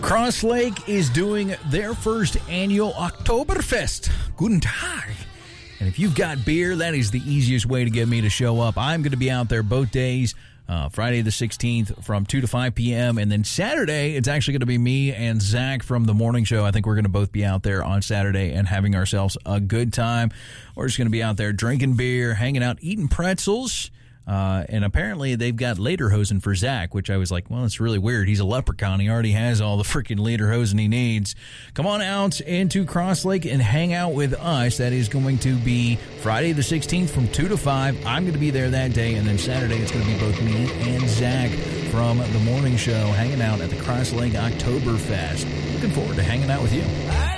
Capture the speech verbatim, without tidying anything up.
Cross Lake is doing their first annual Oktoberfest. Guten Tag. And if you've got beer, that is the easiest way to get me to show up. I'm going to be out there both days, uh, Friday the sixteenth from two to five p.m. And then Saturday, it's actually going to be me and Zach from the morning show. I think we're going to both be out there on Saturday and having ourselves a good time. We're just going to be out there drinking beer, hanging out, eating pretzels. Uh, and apparently they've got lederhosen for Zach, which I was like, well, it's really weird. He's a leprechaun. He already has all the freaking lederhosen he needs. Come on out into Cross Lake and hang out with us. That is going to be Friday the sixteenth from two to five. I'm going to be there that day. And then Saturday, it's going to be both me and Zach from the morning show hanging out at the Cross Lake Oktoberfest. Looking forward to hanging out with you.